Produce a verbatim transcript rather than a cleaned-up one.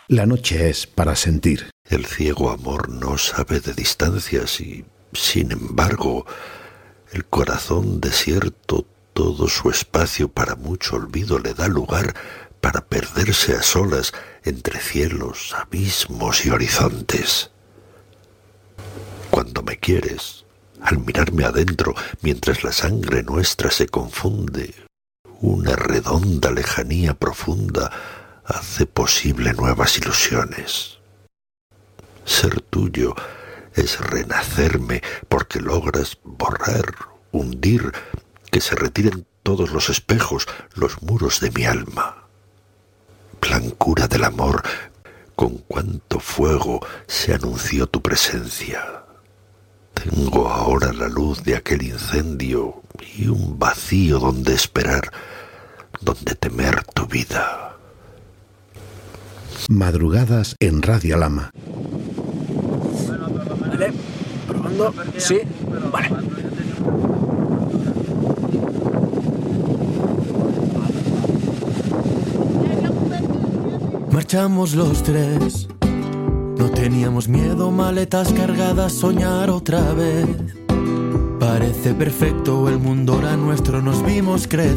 La noche es para sentir. El ciego amor no sabe de distancias y, sin embargo, el corazón desierto todo su espacio para mucho olvido le da lugar para perderse a solas entre cielos, abismos y horizontes. Cuando me quieres, al mirarme adentro, mientras la sangre nuestra se confunde, una redonda lejanía profunda hace posible nuevas ilusiones. Ser tuyo es renacerme porque logras borrar, hundir, que se retiren todos los espejos, los muros de mi alma. Blancura del amor, con cuánto fuego se anunció tu presencia. Tengo ahora la luz de aquel incendio y un vacío donde esperar, donde temer tu vida. Madrugadas en Radio Lama. Vale, probando. Sí, vale. Marchamos los tres. No teníamos miedo, maletas cargadas, soñar otra vez. Parece perfecto, el mundo era nuestro, nos vimos crecer.